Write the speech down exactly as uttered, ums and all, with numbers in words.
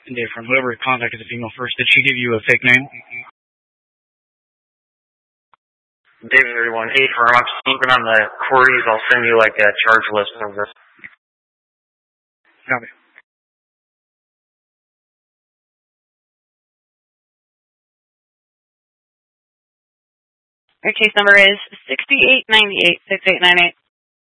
Different. Whoever contacted the female first, did she give you a fake name? David thirty-one, A firm. I'm just looking on the queries. I'll send you like a charge list of this. Copy. Your case number is sixty-eight ninety-eight, six eight nine eight.